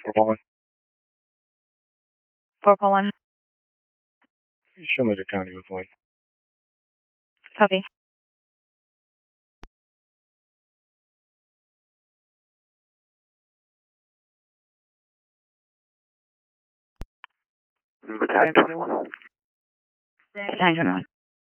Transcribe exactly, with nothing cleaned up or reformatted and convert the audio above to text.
For Poland. For Poland. Show me the county with one. Copy. Battalion twenty-one. Battalion twenty-one.